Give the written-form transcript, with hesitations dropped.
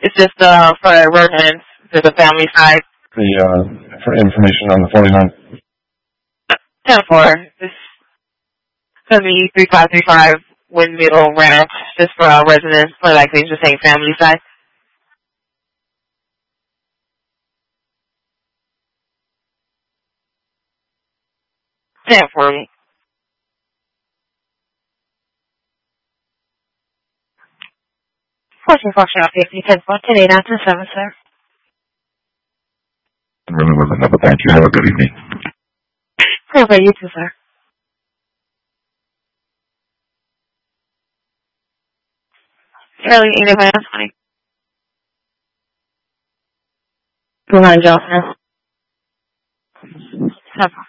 It's just for residents to the family side. For information on the 49. 10-4. It's going to be 3535 Windmill Ranch, just for our residents, for like they just say family side. For me. Fortune function off 50, 10 8 after 7, sir. Remember the number. Thank you. Have a good evening. Okay, you too, sir. Early 8 of 20. Good morning, Johnson.